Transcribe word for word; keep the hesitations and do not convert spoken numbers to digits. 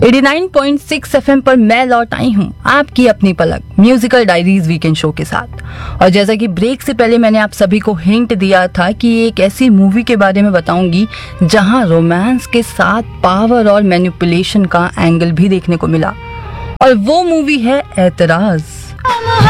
Eighty nine point six FM पर मैं लौट आई हूँ आपकी अपनी पलक म्यूजिकल डायरीज वीकेंड शो के साथ। और जैसा कि ब्रेक से पहले मैंने आप सभी को हिंट दिया था कि एक ऐसी मूवी के बारे में बताऊंगी जहां रोमांस के साथ पावर और मैनिपुलेशन का एंगल भी देखने को मिला, और वो मूवी है ऐतराज।